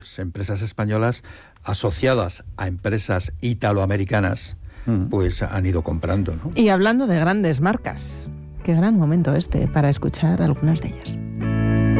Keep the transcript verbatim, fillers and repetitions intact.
empresas españolas asociadas a empresas italoamericanas mm. pues han ido comprando, ¿no? Y hablando de grandes marcas, qué gran momento este para escuchar algunas de ellas.